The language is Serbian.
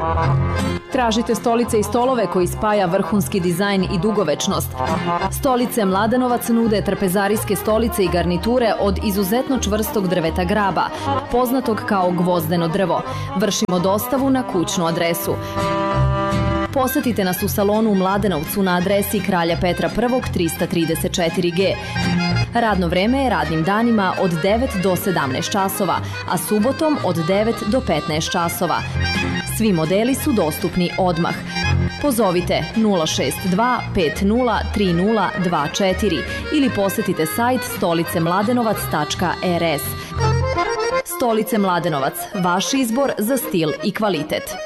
Tražite stolice i stolove koji spaja vrhunski dizajn i dugovečnost. Stolice Mladenovac nude trpezarijske stolice i garniture od izuzetno čvrstog drveta graba, poznatog kao gvozdeno drvo. Vršimo dostavu na kućnu adresu. Posetite nas u salonu u Mladenovcu na adresi Kralja Petra I 334G. Radno vreme je radnim danima od 9 do 17 časova, a subotom od 9 do 15 časova. Svi modeli su dostupni odmah. Pozovite 062 50 3024 ili posetite sajt stolicemladenovac.rs. Stolice Mladenovac, vaš izbor za stil i kvalitet.